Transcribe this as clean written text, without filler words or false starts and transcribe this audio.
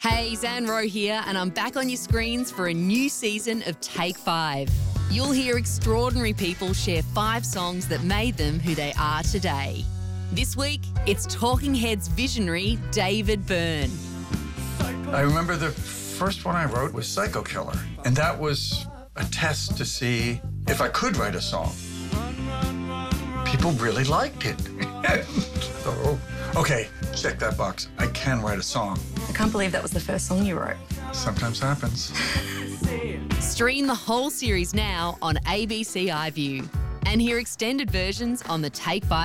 Hey, Zan Rowe here, and I'm back on your screens for a new season of Take 5. You'll hear extraordinary people share 5 songs that made them who they are today. This week, it's Talking Heads visionary David Byrne. I remember the first one I wrote was Psycho Killer, and that was a test to see if I could write a song. People really liked it. So, okay, check that box. I can write a song. I can't believe that was the first song you wrote. Sometimes happens. Stream the whole series now on ABC iView and hear extended versions on the Take 5